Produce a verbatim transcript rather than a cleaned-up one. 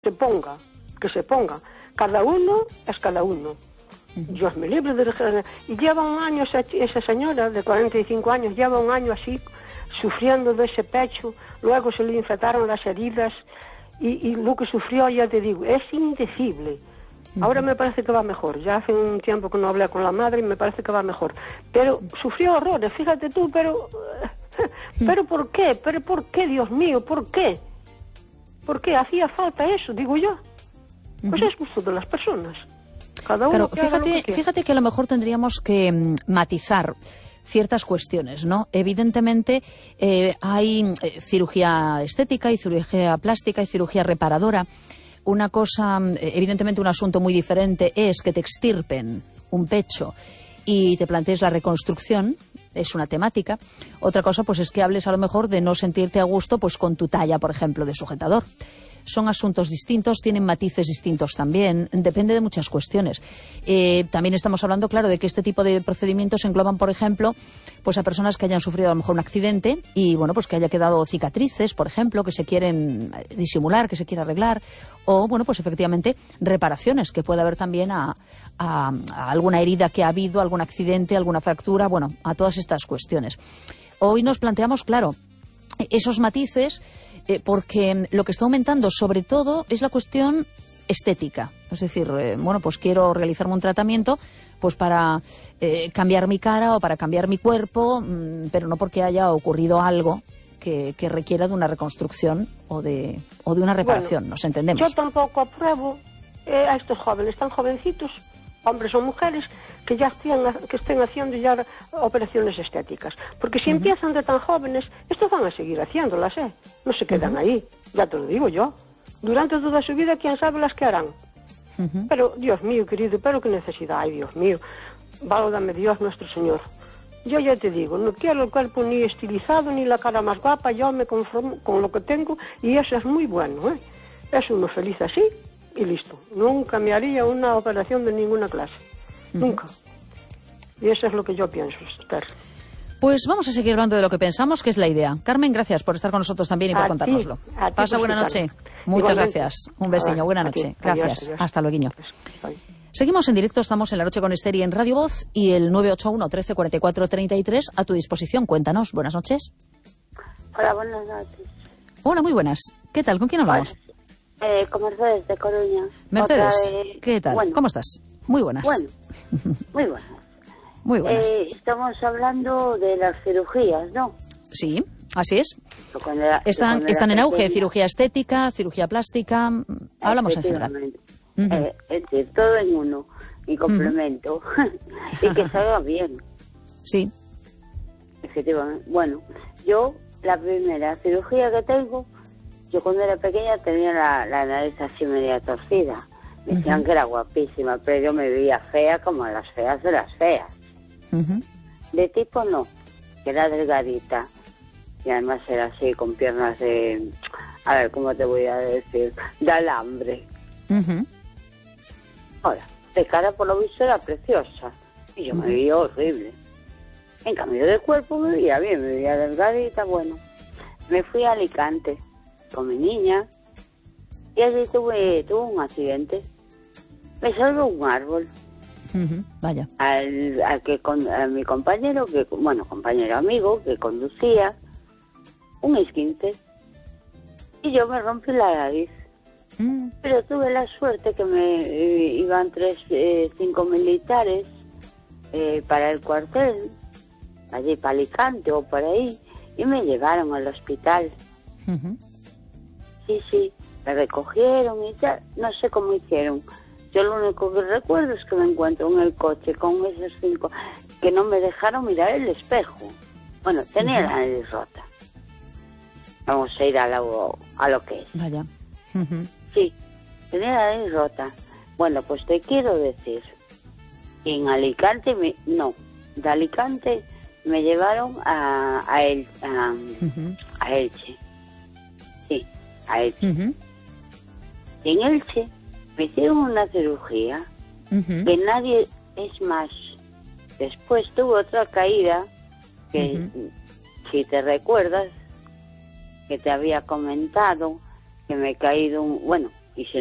se ponga, que se ponga. Cada uno es cada uno. Uh-huh. Dios me libre de... Y lleva un año, esa, esa señora de cuarenta y cinco años, lleva un año así, sufriendo de ese pecho, luego se le infectaron las heridas, y, y lo que sufrió, ya te digo, es indecible. Uh-huh. Ahora me parece que va mejor. Ya hace un tiempo que no hablé con la madre y me parece que va mejor. Pero sufrió horrores, fíjate tú, pero... ¿Pero por qué? ¿Pero por qué, Dios mío? ¿Por qué? ¿Por qué hacía falta eso, digo yo? Pues uh-huh. es gusto de las personas. Cada uno claro, que haga fíjate, lo que fíjate que a lo mejor tendríamos que mm, matizar ciertas cuestiones, ¿no? Evidentemente eh, hay eh, cirugía estética, hay cirugía plástica, hay cirugía reparadora. Una cosa, evidentemente un asunto muy diferente es que te extirpen un pecho y te plantees la reconstrucción, es una temática. Otra cosa pues es que hables a lo mejor de no sentirte a gusto pues con tu talla, por ejemplo, de sujetador. Son asuntos distintos, tienen matices distintos también, depende de muchas cuestiones. Eh, también estamos hablando, claro, de que este tipo de procedimientos engloban, por ejemplo, pues a personas que hayan sufrido a lo mejor un accidente y, bueno, pues que haya quedado cicatrices, por ejemplo, que se quieren disimular, que se quiere arreglar, o, bueno, pues efectivamente reparaciones, que puede haber también a, a, a alguna herida que ha habido, algún accidente, alguna fractura, bueno, a todas estas cuestiones. Hoy nos planteamos, claro, esos matices, eh, porque lo que está aumentando sobre todo es la cuestión estética. Es decir, eh, bueno, pues quiero realizarme un tratamiento pues para eh, cambiar mi cara o para cambiar mi cuerpo, mmm, pero no porque haya ocurrido algo que, que requiera de una reconstrucción o de, o de una reparación, bueno, nos entendemos. Yo tampoco apruebo eh, a estos jóvenes tan jovencitos, hombres o mujeres, que ya estén, que estén haciendo ya operaciones estéticas. Porque si uh-huh. empiezan de tan jóvenes, estos van a seguir haciéndolas, ¿eh? No se quedan uh-huh. ahí, ya te lo digo yo. Durante toda su vida, quién sabe las que harán. Uh-huh. Pero, Dios mío, querido, pero qué necesidad hay, Dios mío. Válgame Dios nuestro Señor. Yo ya te digo, no quiero el cuerpo ni estilizado, ni la cara más guapa, yo me conformo con lo que tengo, y eso es muy bueno, ¿eh? Es uno feliz así, y listo. Nunca me haría una operación de ninguna clase. Uh-huh. Nunca. Y eso es lo que yo pienso, Esther. Pues vamos a seguir hablando de lo que pensamos, que es la idea. Carmen, gracias por estar con nosotros también y por a contárnoslo. Ti, ti Pasa buena noche. Muchas Igualmente. Gracias. Un besiño. Buena noche. Gracias. Adiós, adiós. Hasta luego. Seguimos en directo, estamos en La Noche con Esther y en Radio Voz y el nueve ocho uno, trece, cuarenta y cuatro, treinta y tres a tu disposición. Cuéntanos. Buenas noches. Hola, buenas noches. Hola, muy buenas. ¿Qué tal? ¿Con quién hablamos? Eh, con Mercedes de Coruña. Mercedes, de... ¿qué tal? Bueno. ¿Cómo estás? Muy buenas. Bueno, muy buenas. Muy buenas. Eh, estamos hablando de las cirugías, ¿no? Sí, así es. Era, están están en auge, cirugía estética, cirugía plástica, hablamos en general. Uh-huh. Eh, es decir, todo en uno, y complemento, uh-huh. y que salga bien. Sí. Efectivamente. Bueno, yo, la primera cirugía que tengo, yo cuando era pequeña tenía la, la nariz así media torcida. Me decían uh-huh. que era guapísima, pero yo me veía fea como las feas de las feas. Uh-huh. De tipo no, que era delgadita. Y además era así, con piernas de... A ver, ¿cómo te voy a decir? De alambre. Uh-huh. Ahora, de cara por lo visto era preciosa. Y yo uh-huh. me veía horrible. En cambio de cuerpo me veía bien, me veía delgadita, bueno. Me fui a Alicante con mi niña. Y allí tuve, tuve un accidente. Me salvó un árbol. Uh-huh. Vaya. Al, al que con, a mi compañero, que bueno, compañero amigo, que conducía, un esguince. Y yo me rompí la nariz. Uh-huh. Pero tuve la suerte que me eh, iban tres, eh, cinco militares eh, para el cuartel, allí para Alicante o por ahí, y me llevaron al hospital. Uh-huh. Sí, sí. Me recogieron y ya, no sé cómo hicieron. Yo lo único que recuerdo es que me encuentro en el coche con esos cinco que no me dejaron mirar el espejo. Bueno, tenía uh-huh. la nariz rota. Vamos a ir a lo, a lo que es. Vaya. Uh-huh. Sí, tenía la nariz rota. Bueno, pues te quiero decir, en Alicante, me, no, de Alicante me llevaron a, a, El, a, uh-huh. a Elche. Sí, a Elche. Uh-huh. En Elche me hicieron una cirugía uh-huh. que nadie, es más, después tuve otra caída que, uh-huh. si te recuerdas, que te había comentado que me he caído, un, bueno,